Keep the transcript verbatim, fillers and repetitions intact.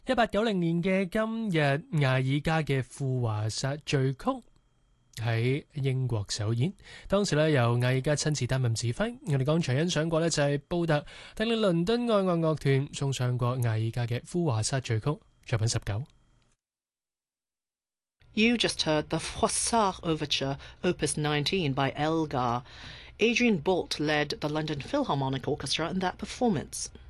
一八九零年嘅今日，艾爾加嘅富華薩序曲喺英國首演，當時咧由艾爾加親自擔任指揮。我哋剛才欣賞過咧就係布特帶領倫敦愛樂樂團送上過艾爾加嘅富華薩序曲作品十九。 You just heard the Froissart Overture, Opus nineteen by Elgar. Adrian Boult led the London Philharmonic Orchestra in that performance.